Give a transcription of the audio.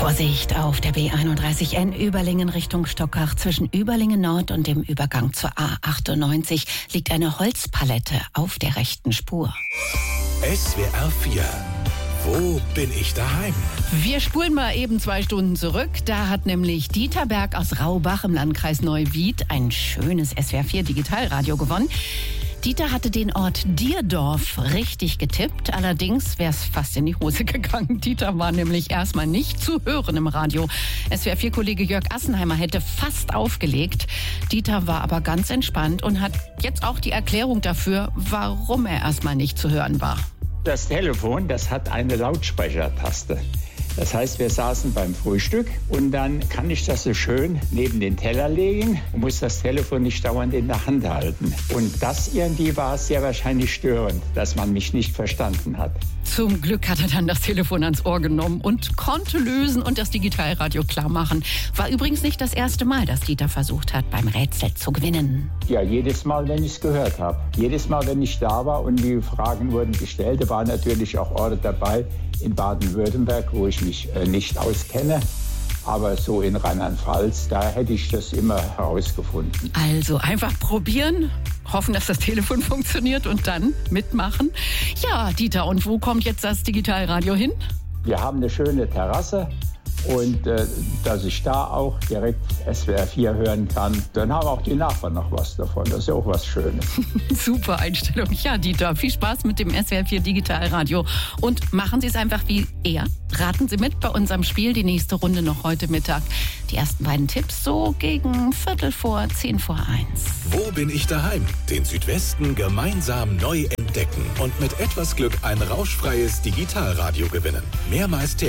Vorsicht auf der B31N Überlingen Richtung Stockach. Zwischen Überlingen Nord und dem Übergang zur A98 liegt eine Holzpalette auf der rechten Spur. SWR 4. Wo bin ich daheim? Wir spulen mal eben 2 Stunden zurück. Da hat nämlich Dieter Berg aus Raubach im Landkreis Neuwied ein schönes SWR 4 Digitalradio gewonnen. Dieter hatte den Ort Dierdorf richtig getippt. Allerdings wäre es fast in die Hose gegangen. Dieter war nämlich erstmal nicht zu hören im Radio. SWR4-Kollege Jörg Assenheimer hätte fast aufgelegt. Dieter war aber ganz entspannt und hat jetzt auch die Erklärung dafür, warum er erstmal nicht zu hören war. Das Telefon, das hat eine Lautsprechertaste. Das heißt, wir saßen beim Frühstück und dann kann ich das so schön neben den Teller legen und muss das Telefon nicht dauernd in der Hand halten. Und das irgendwie war sehr wahrscheinlich störend, dass man mich nicht verstanden hat. Zum Glück hat er dann das Telefon ans Ohr genommen und konnte lösen und das Digitalradio klar machen. War übrigens nicht das erste Mal, dass Dieter versucht hat, beim Rätsel zu gewinnen. Ja, jedes Mal, wenn ich es gehört habe. Jedes Mal, wenn ich da war und die Fragen wurden gestellt. Da waren natürlich auch Orte dabei in Baden-Württemberg, wo ich mich nicht auskenne. Aber so in Rheinland-Pfalz, da hätte ich das immer herausgefunden. Also einfach probieren, hoffen, dass das Telefon funktioniert und dann mitmachen. Ja, Dieter, und wo kommt jetzt das Digitalradio hin? Wir haben eine schöne Terrasse und dass ich da auch direkt SWR 4 hören kann, dann haben auch die Nachbarn noch was davon. Das ist ja auch was Schönes. Super Einstellung. Ja, Dieter, viel Spaß mit dem SWR 4 Digitalradio. Und machen Sie es einfach wie er. Raten Sie mit bei unserem Spiel, die nächste Runde noch heute Mittag. Die ersten beiden Tipps so gegen 1:45, 1. Wo bin ich daheim? Den Südwesten gemeinsam neu entdecken und mit etwas Glück ein rauschfreies Digitalradio gewinnen. Mehrmals täglich.